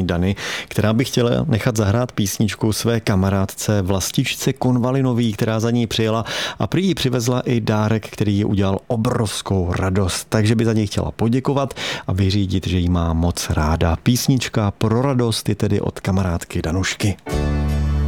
paní Dany, která by chtěla nechat zahrát písničku své kamarádce Vlastičce Konvalinový, která za ní přijela a prý jí přivezla i dárek, který jí udělal obrovskou radost. Takže by za něj chtěla poděkovat a vyřídit, že jí má moc ráda. Písnička Pro radost je tedy od kamarádky Danušky.